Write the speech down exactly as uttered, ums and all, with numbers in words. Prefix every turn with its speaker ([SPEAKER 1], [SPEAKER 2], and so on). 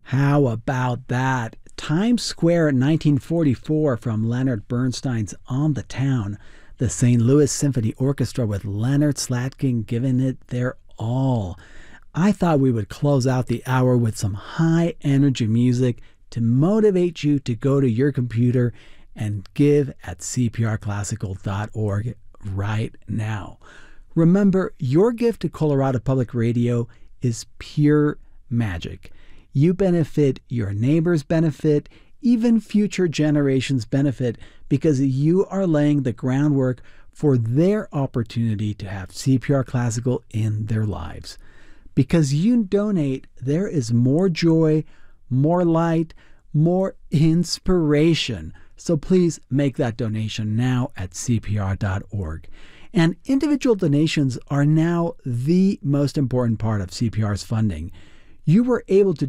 [SPEAKER 1] How about that? Times Square in nineteen forty-four from Leonard Bernstein's On the Town, the Saint Louis Symphony Orchestra with Leonard Slatkin giving it their all. I thought we would close out the hour with some high energy music to motivate you to go to your computer and give at c p r classical dot org right now. Remember, your gift to Colorado Public Radio is pure magic. You benefit, your neighbors benefit, even future generations benefit because you are laying the groundwork for their opportunity to have C P R Classical in their lives. Because you donate, there is more joy, more light, more inspiration. So please make that donation now at c p r dot org. And individual donations are now the most important part of C P R's funding. You were able to